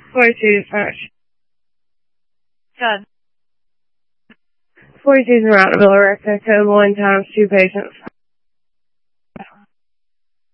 42 dispatch. Good. 42 is around Villa Recta, code 1 times 2 patients.